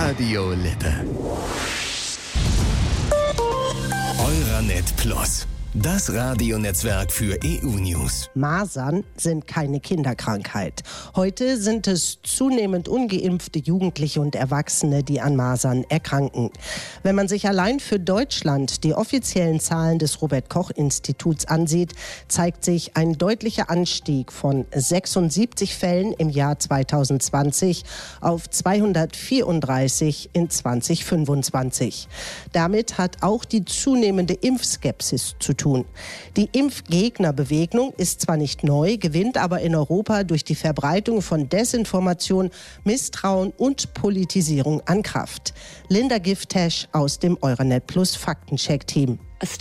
Radio Lippe. Euranet Plus, das Radionetzwerk für EU-News. Masern sind keine Kinderkrankheit. Heute sind es zunehmend ungeimpfte Jugendliche und Erwachsene, die an Masern erkranken. Wenn man sich allein für Deutschland die offiziellen Zahlen des Robert-Koch-Instituts ansieht, zeigt sich ein deutlicher Anstieg von 76 Fällen im Jahr 2020 auf 234 in 2025. Damit hat auch die zunehmende Impfskepsis zu tun. Die Impfgegnerbewegung ist zwar nicht neu, gewinnt aber in Europa durch die Verbreitung von Desinformation, Misstrauen und Politisierung an Kraft. Linda Giftesch aus dem Euranet Plus Faktencheck-Team.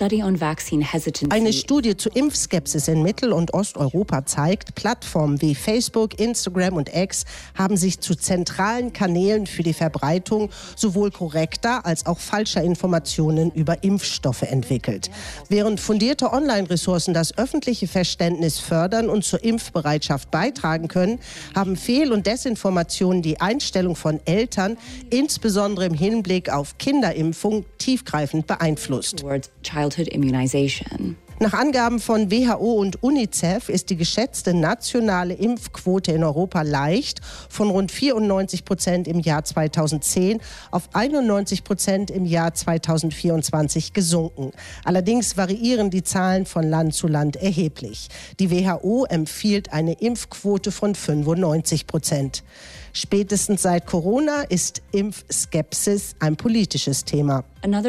Eine Studie zu Impfskepsis in Mittel- und Osteuropa zeigt, Plattformen wie Facebook, Instagram und X haben sich zu zentralen Kanälen für die Verbreitung sowohl korrekter als auch falscher Informationen über Impfstoffe entwickelt. Während fundierte Online-Ressourcen das öffentliche Verständnis fördern und zur Impfbereitschaft beitragen können, haben Fehl- und Desinformationen die Einstellung von Eltern, insbesondere im Hinblick auf Kinderimpfung, tiefgreifend beeinflusst. Childhood immunization. Nach Angaben von WHO und UNICEF ist die geschätzte nationale Impfquote in Europa leicht von rund 94% im Jahr 2010 auf 91% im Jahr 2024 gesunken. Allerdings variieren die Zahlen von Land zu Land erheblich. Die WHO empfiehlt eine Impfquote von 95%. Spätestens seit Corona ist Impfskepsis ein politisches Thema.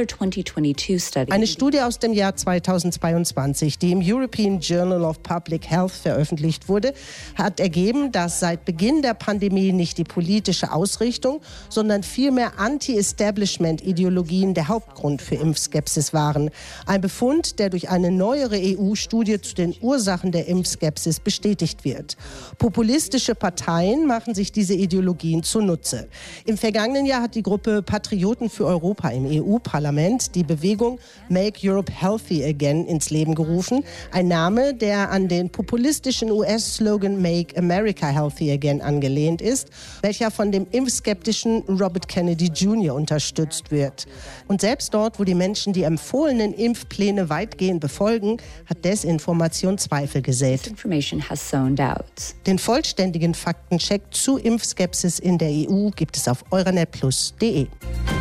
Eine Studie aus dem Jahr 2022, die im European Journal of Public Health veröffentlicht wurde, hat ergeben, dass seit Beginn der Pandemie nicht die politische Ausrichtung, sondern vielmehr Anti-Establishment-Ideologien der Hauptgrund für Impfskepsis waren. Ein Befund, der durch eine neuere EU-Studie zu den Ursachen der Impfskepsis bestätigt wird. Populistische Parteien machen sich diese Ideologien zunutze. Im vergangenen Jahr hat die Gruppe Patrioten für Europa im EU-Parlament die Bewegung Make Europe Healthy Again ins Leben gerufen. Ein Name, der an den populistischen US-Slogan Make America Healthy Again angelehnt ist, welcher von dem impfskeptischen Robert Kennedy Jr. unterstützt wird. Und selbst dort, wo die Menschen die empfohlenen Impfpläne weitgehend befolgen, hat Desinformation Zweifel gesät. Den vollständigen Faktencheck zu Impfskepsis in der EU gibt es auf euranetplus.de.